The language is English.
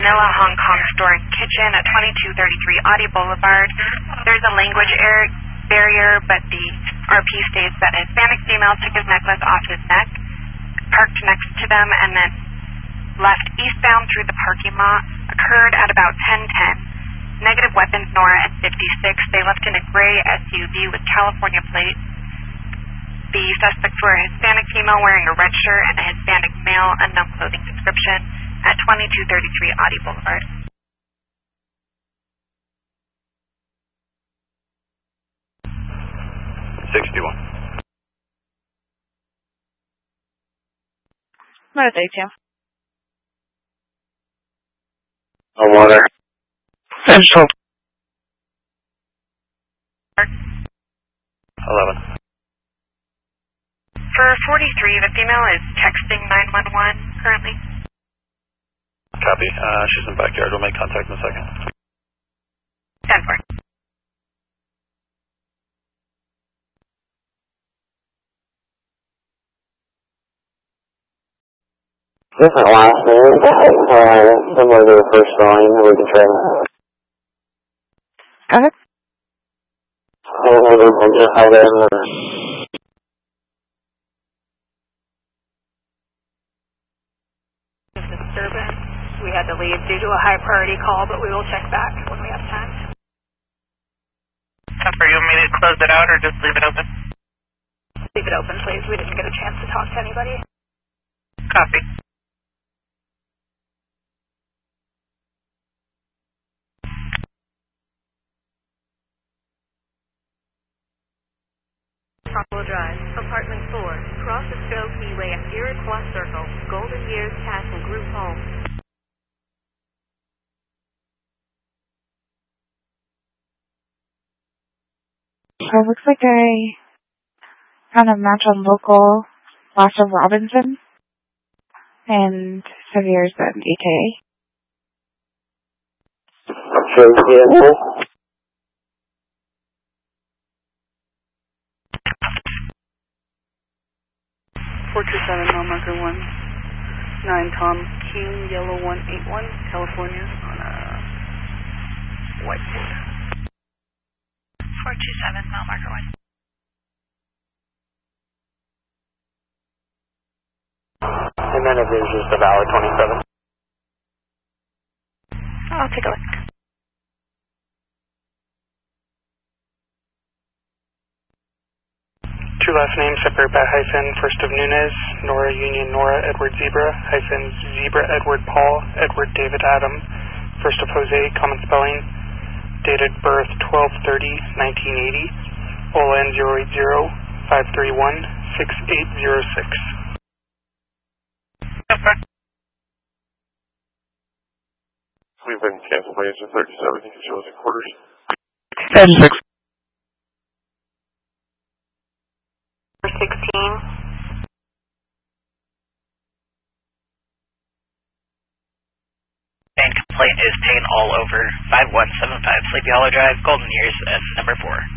Manila Hong Kong Store and Kitchen at 2233 Audi Boulevard. There's a language barrier, but the RP states that a Hispanic female took his necklace off his neck, parked next to them, and then left eastbound through the parking lot. Occurred at about 10:10. Negative weapons, Nora at 56. They left in a gray SUV with California plates. The suspects were a Hispanic female wearing a red shirt and a Hispanic male, unknown clothing description, at 2233 Audi Boulevard. What are they two? Water. Central. 11. For 43, the female is texting 911 currently. Copy. She's in the backyard. We'll make contact in a second. 10-4. Different last name. Similar to the first line. We can try. Go ahead. Disturbance. We had to leave due to a high priority call, but we will check back when we have time. Are you want me to close it out or just leave it open? Leave it open, please. We didn't get a chance to talk to anybody. Copy. Drive, Apartment 4, cross the Stroke Freeway at Iroquois Circle, Golden Years Castle Group Home. So it looks like I found a match on local Foster Robinson and Sevier's an AKA. Sure, yeah. 427 mile marker 1, 9 Tom King, yellow 181, California, on a white Ford. 427 mile marker 1. And then if there's just a valid 27. I'll take a look. Two last names separate by hyphen, first of Nunez, Nora Union Nora Edward Zebra, hyphen Zebra Edward Paul, Edward David Adam, first of Jose, common spelling, dated birth 12/30/1980, OLN 080-531-6806. We've been canceled by Agent 37. You can show us your quarters. 10-6. 16. And complaint is taken all over 5175 Sleepy Hollow Drive, Golden Years, and number 4.